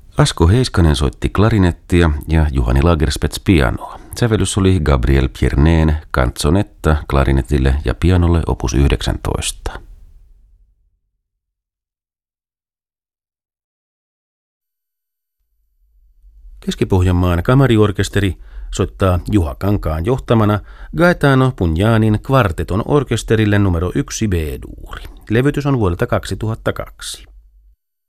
Asko Heiskanen soitti klarinettia ja Juhani Lagerspets pianoa. Sävellys oli Gabriel Pierneen Canzonetta klarinetille ja pianolle opus 19. Keski-Pohjanmaan kamariorkesteri soittaa Juha Kankaan johtamana Gaetano Pugnanin kvarteton orkesterille numero 1 B-duuri. Levytys on vuodelta 2002.